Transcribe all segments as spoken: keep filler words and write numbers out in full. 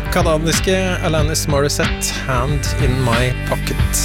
Kanadiske Alanis Morissette, Hand in my pocket.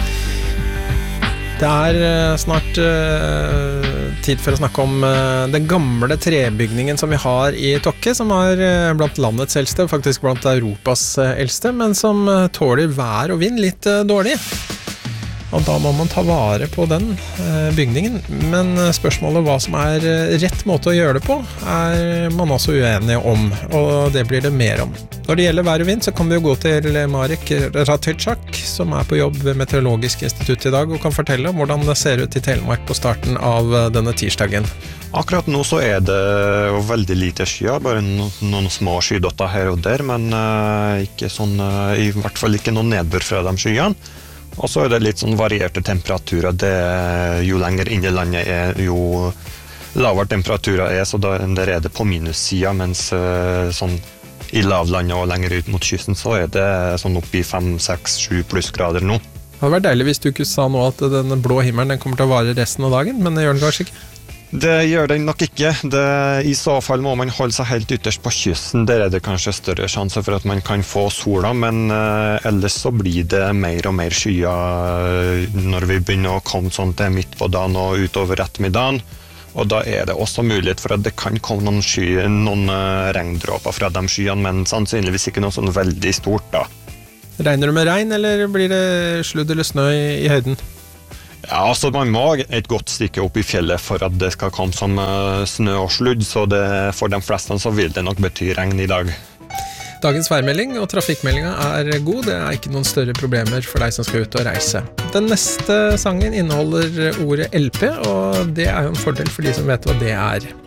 Det er snart uh, tid for å snakke om uh, den gamle trebygningen som vi har i Tokke, som er uh, blant landets eldste, faktisk blant Europas uh, eldste, men som uh, tåler vær og vind litt uh, dårlig. Og da må man ta vare på den uh, bygningen, men uh, spørsmålet hva som er uh, rett måte å gjøre det på, er man også uenige om, og det blir det mer om. Når det gjelder vær og vind, så kan vi jo gå til Marek Ratajczak, som er på jobb ved Meteorologisk institutt i dag, og kan fortelle om hvordan det ser ut i Telemark på starten av denne tirsdagen. Akkurat nå så er det veldig lite skyer, bare no, noen små skydotter her og der, men uh, ikke sånn, uh, i hvert fall ikke noen nedbør fra de skyene. Og så er det litt sånn varierte temperaturer. Det, jo lenger inn i landet er, jo lavere temperaturer er, så da er det på minussiden, mens uh, sånn i lavlandet og lenger ut mot kysten så er det sånn opp i fem, seks, sju plussgrader nå. Det hadde vært deilig hvis du ikke sa nå at den blå himmelen den kommer til å vare resten av dagen, men det gjør den kanskje ikke. Det gjør den nok ikke. Det, I så fall må man holde seg helt ytterst på kysten. Der er det kanskje større sjanse for at man kan få sola, men uh, ellers så blir det mer og mer skyer når vi begynner å komme sånn til midt på dagen og utover ettermiddagen. Og da er det også mulighet for at det kan komme noen, sky, noen uh, regndråper fra de skyene, men sannsynligvis ikke noe sånn veldig stort da. Regner det med regn, eller blir det sludd eller snø i, i høyden? Ja, altså man må et godt stykke opp i fjellet for at det skal komme som uh, snø og sludd, så det, for de fleste så vil det nok bety regn i dag. Dagens værmelding og trafikkmeldinga er god, det er ikke noen større problemer for deg som skal ut og reise. Den neste sangen inneholder ordet L P, og det er jo en fordel for de som vet hva det er.